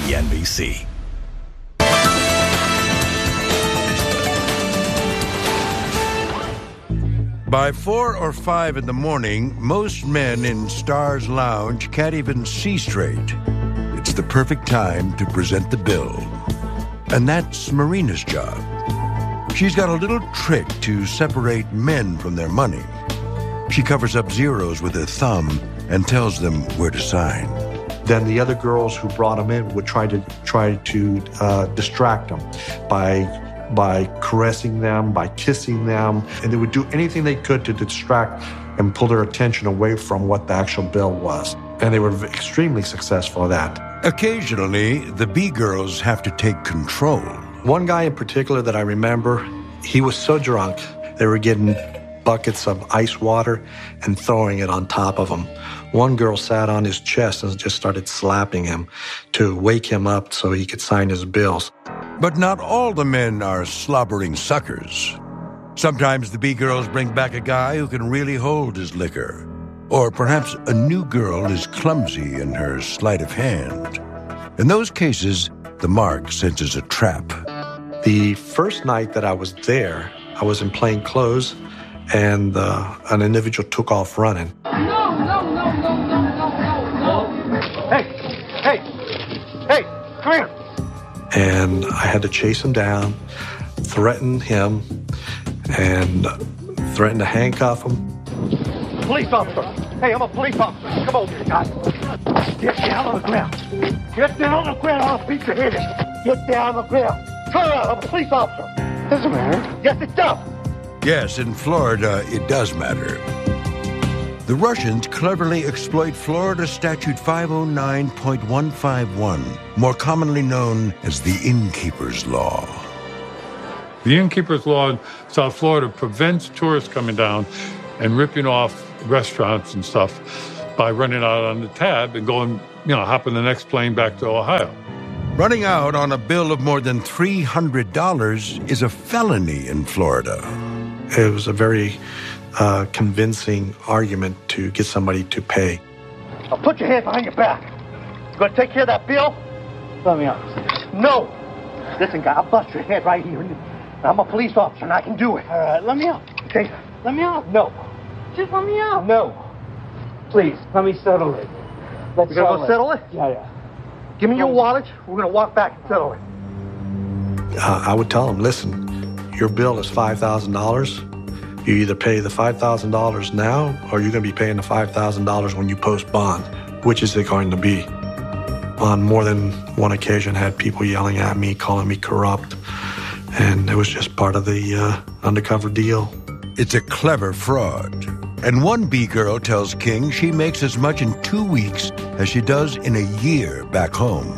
CNBC. By 4 or 5 in the morning, most men in Star's Lounge can't even see straight. It's the perfect time to present the bill. And that's Marina's job. She's got a little trick to separate men from their money. She covers up zeros with her thumb and tells them where to sign. Then the other girls who brought him in would try to distract him by caressing them, by kissing them, and they would do anything they could to distract and pull their attention away from what the actual bill was. And they were extremely successful at that. Occasionally, the B-girls have to take control. One guy in particular that I remember, he was so drunk, they were getting buckets of ice water and throwing it on top of him. One girl sat on his chest and just started slapping him to wake him up so he could sign his bills. But not all the men are slobbering suckers. Sometimes the B-girls bring back a guy who can really hold his liquor. Or perhaps a new girl is clumsy in her sleight of hand. In those cases, the mark senses a trap. The first night that I was there, I was in plain clothes, and an individual took off running. No. Hey, come here. And I had to chase him down, threaten him, and threaten to handcuff him. Police officer. Hey, I'm a police officer. Come over here, guys. Get down on the ground. Get down on the ground. I'll beat your head in. Get down on the ground. Turn around. I'm a police officer. Doesn't matter. Yes, it does. Yes, in Florida, it does matter. The Russians cleverly exploit Florida Statute 509.151, more commonly known as the Innkeeper's Law. The Innkeeper's Law in South Florida prevents tourists coming down and ripping off restaurants and stuff by running out on the tab and going, hopping the next plane back to Ohio. Running out on a bill of more than $300 is a felony in Florida. It was a very convincing argument to get somebody to pay. Now put your hands behind your back. You gonna take care of that bill? Let me out. No. Listen, guy, I'll bust your head right here. I'm a police officer and I can do it. All right, let me out. Okay. Let me out. No. Just let me out. No. Please, let me settle it. You're gonna go settle it? Yeah. Give me your wallet. We're gonna walk back and settle it. I would tell them, listen, your bill is $5,000. You either pay the $5,000 now or you're going to be paying the $5,000 when you post bond. Which is it going to be? On more than one occasion, I had people yelling at me, calling me corrupt. And it was just part of the undercover deal. It's a clever fraud. And one B-girl tells King she makes as much in 2 weeks as she does in a year back home.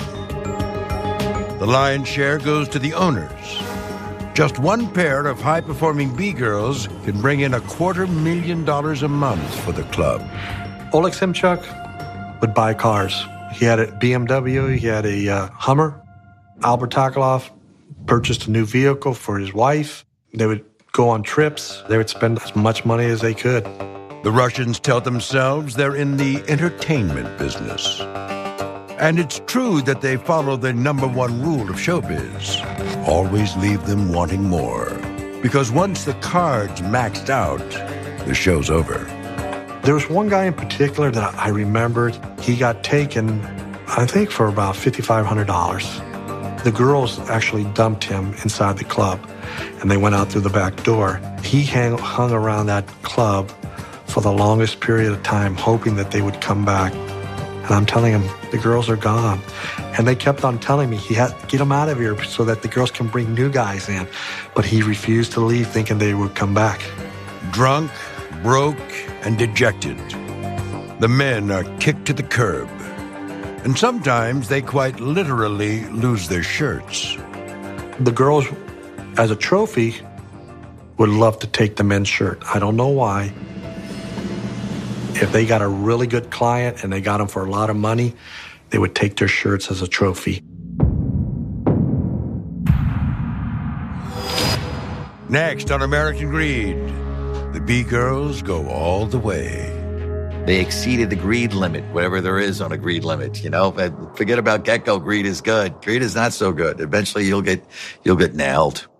The lion's share goes to the owners. Just one pair of high-performing B-girls can bring in $250,000 a month for the club. Oleg Simchuk would buy cars. He had a BMW, he had a Hummer. Albert Taklov purchased a new vehicle for his wife. They would go on trips. They would spend as much money as they could. The Russians tell themselves they're in the entertainment business. And it's true that they follow the number one rule of showbiz. Always leave them wanting more. Because once the card's maxed out, the show's over. There was one guy in particular that I remembered. He got taken, I think, for about $5,500. The girls actually dumped him inside the club, and they went out through the back door. He hung around that club for the longest period of time, hoping that they would come back. And I'm telling him, the girls are gone. And they kept on telling me he had to get them out of here so that the girls can bring new guys in. But he refused to leave, thinking they would come back. Drunk, broke, and dejected. The men are kicked to the curb. And sometimes they quite literally lose their shirts. The girls, as a trophy, would love to take the men's shirt. I don't know why. If they got a really good client and they got them for a lot of money, they would take their shirts as a trophy. Next on American Greed, the B-girls go all the way. They exceeded the greed limit, whatever there is on a greed limit, you know. Forget about get-go. Greed is good. Greed is not so good. Eventually you'll get nailed.